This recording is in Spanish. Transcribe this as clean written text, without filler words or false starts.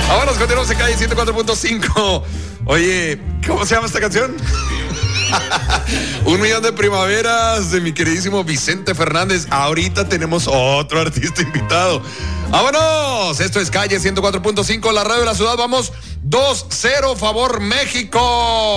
Ahora nos continuamos en Calle 104.5. Oye, ¿cómo se llama esta canción? 1 millón de primaveras de mi queridísimo Vicente Fernández. Ahorita tenemos otro artista invitado. ¡Vámonos! Esto es Calle 104.5, la radio de la ciudad. Vamos 2-0, favor México.